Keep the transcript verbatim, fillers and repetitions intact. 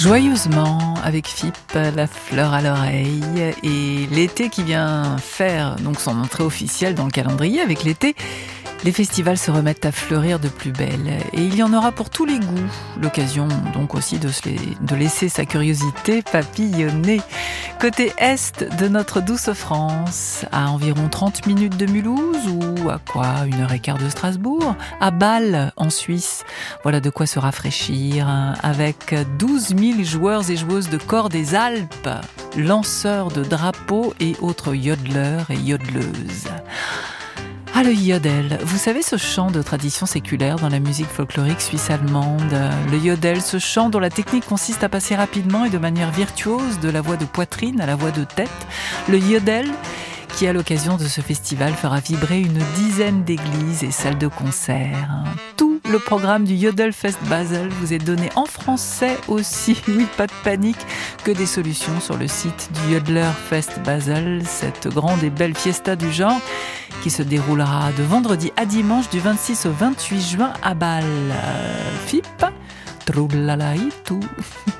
Joyeusement avec F I P, la fleur à l'oreille, et l'été qui vient faire donc son entrée officielle dans le calendrier. Avec l'été, les festivals se remettent à fleurir de plus belle, et il y en aura pour tous les goûts. L'occasion donc aussi de, se les, de laisser sa curiosité papillonner. Côté est de notre douce France, à environ trente minutes de Mulhouse, ou à quoi, une heure et quart de Strasbourg, à Bâle en Suisse. Voilà de quoi se rafraîchir, hein, avec douze mille joueurs et joueuses de corps des Alpes, lanceurs de drapeaux et autres yodeleurs et yodeleuses. Ah, le yodel, vous savez, ce chant de tradition séculaire dans la musique folklorique suisse-allemande. Le yodel, ce chant dont la technique consiste à passer rapidement et de manière virtuose de la voix de poitrine à la voix de tête. Le yodel qui, à l'occasion de ce festival, fera vibrer une dizaine d'églises et salles de concert. Tout le programme du Yodelfest Basel vous est donné en français aussi. Oui, pas de panique, que des solutions sur le site du Yodelerfest Basel, cette grande et belle fiesta du genre qui se déroulera de vendredi à dimanche du vingt-six au vingt-huit juin à Bâle. F I P, troulalaïtou.